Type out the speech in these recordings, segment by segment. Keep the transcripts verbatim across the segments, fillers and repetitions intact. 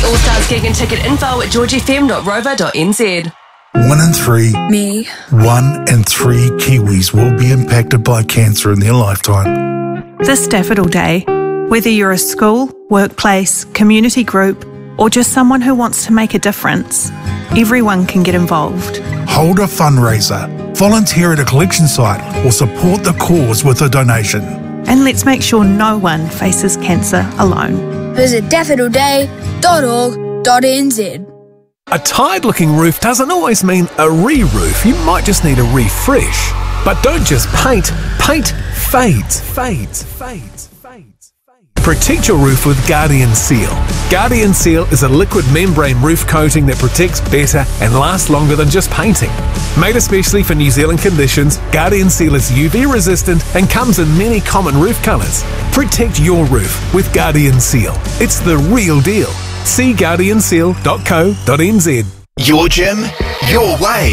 All-Stars gig and ticket info at george f m dot rover dot n z. One in three. Me. One in three Kiwis will be impacted by cancer in their lifetime. This Daffodil Day, whether you're a school, workplace, community group, or just someone who wants to make a difference, everyone can get involved. Hold a fundraiser, volunteer at a collection site, or support the cause with a donation. And let's make sure no one faces cancer alone. Visit daffodil day dot org dot n z. A tired-looking roof doesn't always mean a re-roof. You might just need a refresh. But don't just paint. Paint fades, fades, fades, fades. Protect your roof with Guardian Seal. Guardian Seal is a liquid membrane roof coating that protects better and lasts longer than just painting. Made especially for New Zealand conditions, Guardian Seal is U V resistant and comes in many common roof colours. Protect your roof with Guardian Seal. It's the real deal. See guardian seal dot co dot n z. Your gym, your way.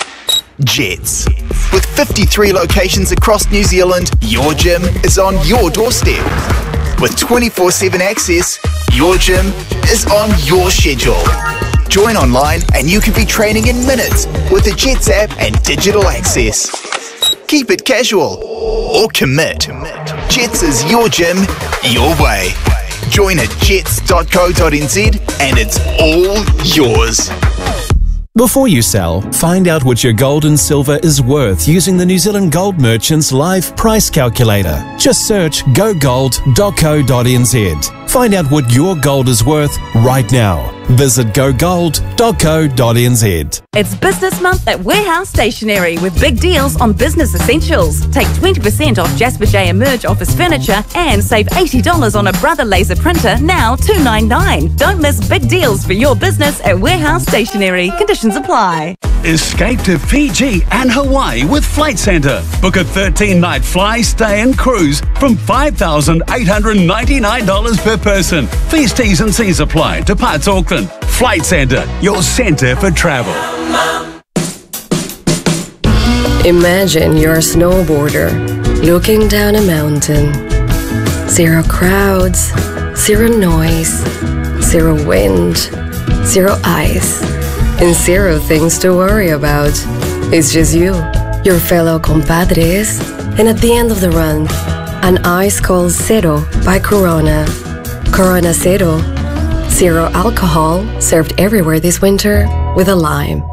Jets. With fifty-three locations across New Zealand, your gym is on your doorstep. With twenty-four seven access, your gym is on your schedule. Join online and you can be training in minutes with the Jets app and digital access. Keep it casual or commit. Jets is your gym, your way. Join at jets dot co dot n z and it's all yours. Before you sell, find out what your gold and silver is worth using the New Zealand Gold Merchants Live Price Calculator. Just search go gold dot co dot n z. Find out what your gold is worth right now. Visit go gold dot co dot n z. It's Business Month at Warehouse Stationery with big deals on business essentials. Take twenty percent off Jasper J Emerge office furniture and save eighty dollars on a Brother laser printer, now two ninety-nine. Don't miss big deals for your business at Warehouse Stationery. Conditions apply. Escape to Fiji and Hawaii with Flight Centre. Book a thirteen-night fly, stay and cruise from five thousand eight hundred ninety-nine dollars per person. Fees, T's and C's apply. Departs Auckland. Flight Centre, your centre for travel. Imagine you're a snowboarder looking down a mountain. Zero crowds, zero noise, zero wind, zero ice, and zero things to worry about. It's just you, your fellow compadres, and at the end of the run, an ice cold Zero by Corona. Corona Zero, zero alcohol, served everywhere this winter with a lime.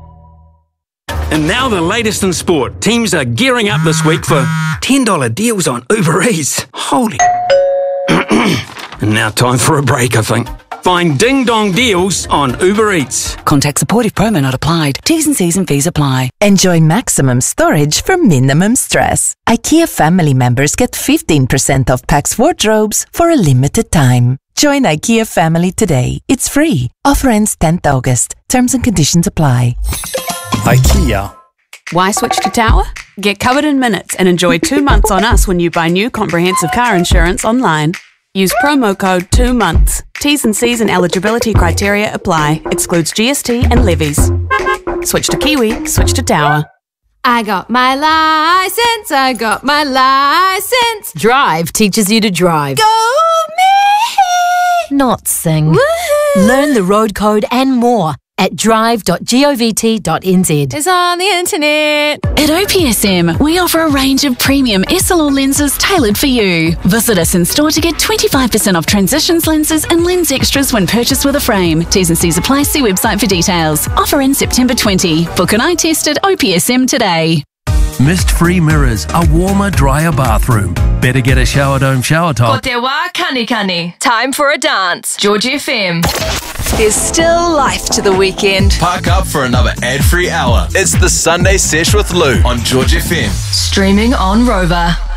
And now the latest in sport. Teams are gearing up this week for ten dollar deals on Uber Eats. Holy... And now time for a break, I think. Find ding-dong deals on Uber Eats. Contact support if promo not applied. T's and C's and fees apply. Enjoy maximum storage for minimum stress. IKEA family members get fifteen percent off Pax wardrobes for a limited time. Join IKEA family today. It's free. Offer ends tenth August. Terms and conditions apply. IKEA. Why switch to Tower? Get covered in minutes and enjoy two months on us when you buy new comprehensive car insurance online. Use promo code two months. T's and C's and eligibility criteria apply. Excludes G S T and levies. Switch to Kiwi, switch to Tower. I got my license, I got my license. Drive teaches you to drive. Go me! Not sing. Woohoo! Learn the road code and more at drive dot govt dot n z. It's on the internet. At O P S M, we offer a range of premium S L R lenses tailored for you. Visit us in store to get twenty-five percent off transitions lenses and lens extras when purchased with a frame. T's and C's apply. See website for details. Offer in September twentieth. Book an eye test at O P S M today. Mist-free mirrors, a warmer, drier bathroom. Better get a shower dome shower top. Ko te wā kani kani. Time for a dance. George F M. There's still life to the weekend. Park up for another ad-free hour. It's the Sunday Sesh with Lou on George F M. Streaming on Rover.